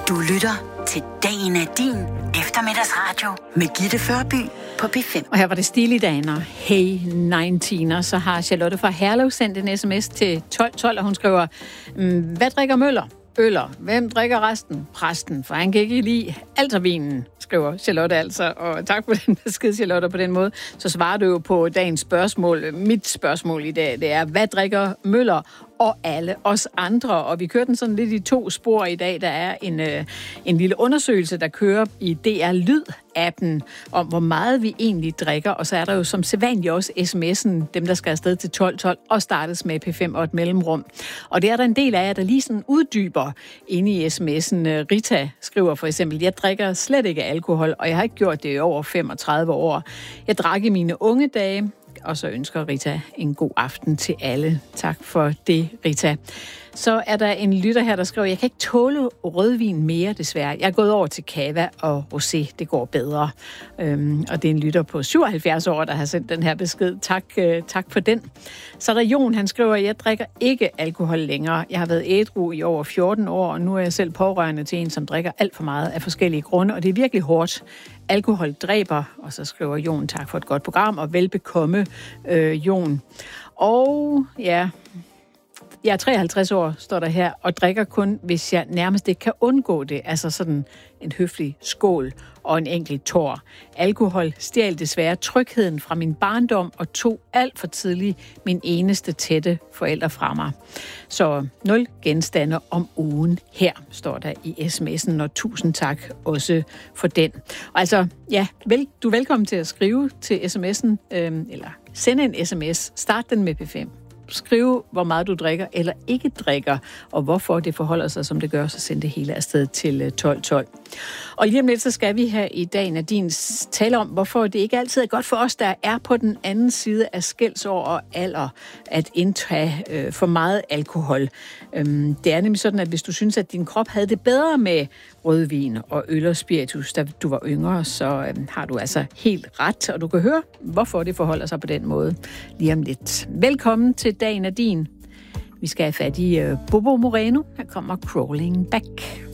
Du lytter til Dagen af din eftermiddagsradio med Gitte Førby på P5. Og her var det Stilidaner. Hey 19'er. Så har Charlotte fra Herlev sendt en sms til 1212, og hun skriver, hvad drikker Møller? Øller. Hvem drikker resten? Præsten, for han kan ikke lide altervinen, skriver Charlotte altså. Og tak for den besked, Charlotte, på den måde. Så svarer du jo på dagens spørgsmål. Mit spørgsmål i dag, det er, hvad drikker Møller og alle os andre? Og vi kører den sådan lidt i to spor i dag. Der er en lille undersøgelse, der kører i DR Lyd-appen om, hvor meget vi egentlig drikker. Og så er der jo som sædvanligt også sms'en, dem der skal afsted til 1212, og startes med P5 og et mellemrum. Og det er der en del af jer, der lige sådan uddyber inde i sms'en. Rita skriver for eksempel, jeg drikker slet ikke alkohol, og jeg har ikke gjort det i over 35 år. Jeg drak i mine unge dage. Og så ønsker Rita en god aften til alle. Tak for det, Rita. Så er der en lytter her, der skriver, jeg kan ikke tåle rødvin mere, desværre. Jeg er gået over til cava og rosé. Det går bedre. Og det er en lytter på 77 år, der har sendt den her besked. Tak for den. Så er der Jon, han skriver, jeg drikker ikke alkohol længere. Jeg har været ædru i over 14 år, og nu er jeg selv pårørende til en, som drikker alt for meget af forskellige grunde, og det er virkelig hårdt. Alkohol dræber, og så skriver Jon, tak for et godt program, og velbekomme, Jon. Og ja, jeg er 53 år, står der her, og drikker kun, hvis jeg nærmest ikke kan undgå det. Altså sådan en høflig skål og en enkelt tår. Alkohol stjal desværre trygheden fra min barndom og tog alt for tidligt min eneste tætte forælder fra mig. Så 0 genstande om ugen her, står der i sms'en, og tusind tak også for den. Og altså, ja, du er velkommen til at skrive til sms'en, eller sende en sms. Start den med P5. Skrive, hvor meget du drikker eller ikke drikker, og hvorfor det forholder sig, som det gør, så send det hele afsted til 1212. Og lige om lidt, så skal vi her i Dagen af din tale om, hvorfor det ikke altid er godt for os, der er på den anden side af skældsår og alder, at indtage for meget alkohol. Det er nemlig sådan, at hvis du synes, at din krop havde det bedre med rødvin og øl og spiritus, da du var yngre, så har du altså helt ret, og du kan høre, hvorfor det forholder sig på den måde lige om lidt. Velkommen til Dagen af din. Vi skal have fat i Bobo Moreno. Her kommer Crawling Back.